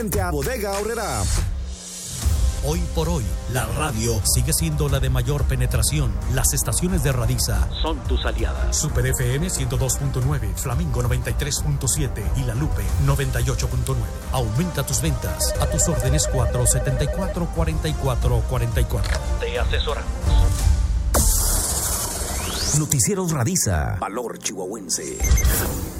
A Bodega Aurrerá. Hoy por hoy, la radio sigue siendo la de mayor penetración. Las estaciones de Radiza son tus aliadas. Super FM 102.9, Flamingo 93.7 y La Lupe 98.9. Aumenta tus ventas. A tus órdenes 474-4444. Te asesoramos. Noticieros Radiza. Valor chihuahuense.